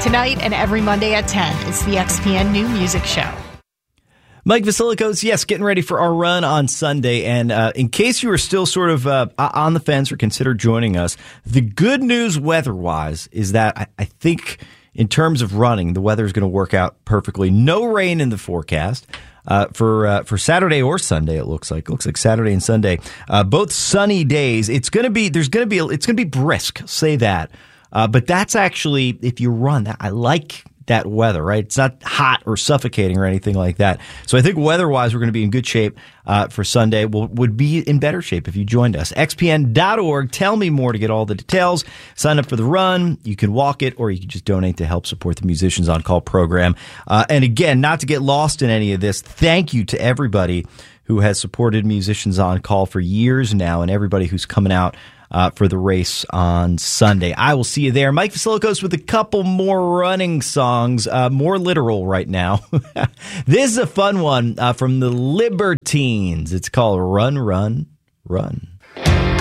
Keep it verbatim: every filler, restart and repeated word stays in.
Tonight and every Monday at ten, it's the X P N New Music Show. Mike Vasilikos, yes, getting ready for our run on Sunday. And uh, in case you are still sort of uh, on the fence or consider joining us, the good news weather-wise is that I, I think in terms of running, the weather is going to work out perfectly. No rain in the forecast. Uh, for uh, for Saturday or Sunday, it looks like. It looks like Saturday and Sunday, uh, both sunny days. It's going to be, there's going to be, it's going to be brisk, say that. Uh, but that's actually, if you run, that I like that weather, right? It's not hot or suffocating or anything like that. So I think weather-wise, we're going to be in good shape uh, for Sunday. We'll would be in better shape if you joined us. X P N dot org. Tell me more to get all the details. Sign up for the run. You can walk it, or you can just donate to help support the Musicians on Call program. Uh, and again, not to get lost in any of this, thank you to everybody who has supported Musicians on Call for years now, and everybody who's coming out Uh, for the race on Sunday. I will see you there. Mike Vasilikos with a couple more running songs, uh, more literal right now. This is a fun one uh, from the Libertines. It's called Run, Run, Run.